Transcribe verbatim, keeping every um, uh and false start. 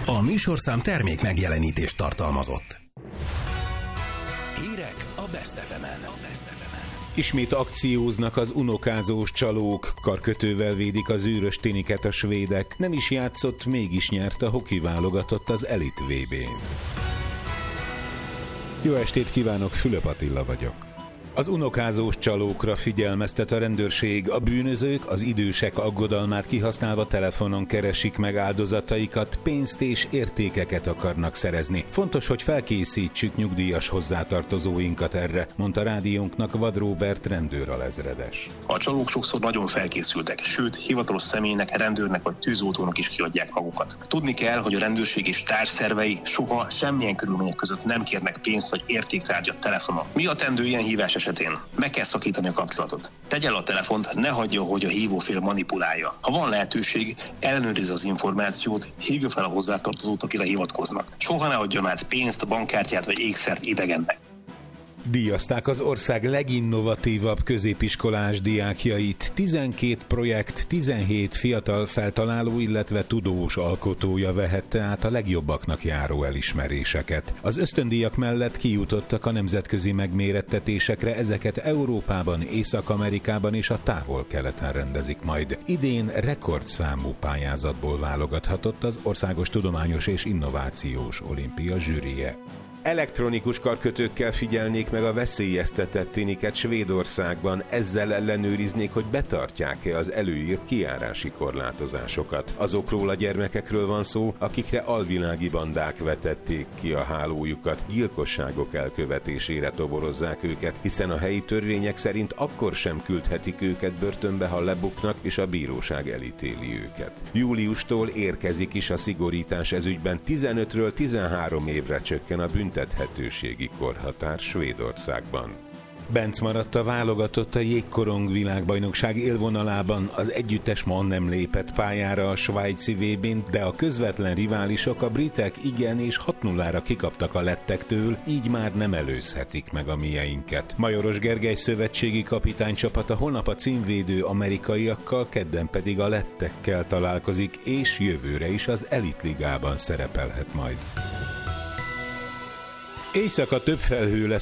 A műsorszám termék megjelenítést tartalmazott. Hírek a Best ef emen. Ismét akcióznak az unokázós csalók, karkötővel védik az űrös tiniket a svédek. Nem is játszott, mégis nyert a hoki válogatott az Elit vé bén. Jó estét kívánok, Fülöp Attila vagyok. Az unokázós csalókra figyelmeztet a rendőrség. A bűnözők az idősek aggodalmát kihasználva telefonon keresik meg áldozataikat, pénzt és értékeket akarnak szerezni. Fontos, hogy felkészítsük nyugdíjas hozzátartozóinkat erre, mondta rádiónknak Vad Róbert rendőralezredes. A csalók sokszor nagyon felkészültek, sőt, hivatalos személynek, rendőrnek vagy tűzoltónak is kiadják magukat. Tudni kell, hogy a rendőrség és társszervei soha semmilyen körülmények között nem kérnek pénzt vagy értéktárgyat telefonon. Mi a tendő ilyen hívás esetén? Meg kell szakítani a kapcsolatot. Tegye el a telefont, ne hagyja, hogy a hívófél manipulálja. Ha van lehetőség, ellenőrizze az információt, hívja fel a hozzátartozót, akire hivatkoznak. Soha ne adjon át pénzt, bankkártyát vagy ékszert idegennek. Díjazták az ország leginnovatívabb középiskolás diákjait. tizenkét projekt, tizenhét fiatal feltaláló, illetve tudós alkotója vehette át a legjobbaknak járó elismeréseket. Az ösztöndíjak mellett kijutottak a nemzetközi megmérettetésekre, ezeket Európában, Észak-Amerikában és a távol-keleten rendezik majd. Idén rekordszámú pályázatból válogathatott az Országos Tudományos és Innovációs Olimpia zsűrije. Elektronikus karkötőkkel figyelnék meg a veszélyeztetett tiniket Svédországban, ezzel ellenőriznék, hogy betartják-e az előírt kijárási korlátozásokat. Azokról a gyermekekről van szó, akikre alvilági bandák vetették ki a hálójukat, gyilkosságok elkövetésére toborozzák őket, hiszen a helyi törvények szerint akkor sem küldhetik őket börtönbe, ha lebuknak és a bíróság elítéli őket. Júliustól érkezik is a szigorítás ezügyben, tizenötről tizenhárom évre csökken a büntetések büntethetőségi korhatár Svédországban. Benc maradt a válogatott a jégkorong világbajnokság élvonalában, az együttes ma nem lépett pályára a svájci vé bén, de a közvetlen riválisok, a britek igen és hat nullára kikaptak a lettektől, így már nem előzhetik meg a mieinket. Majoros Gergely szövetségi kapitány csapata holnap a címvédő amerikaiakkal, kedden pedig a lettekkel találkozik, és jövőre is az elitligában szerepelhet majd. Éjszaka több felhő lesz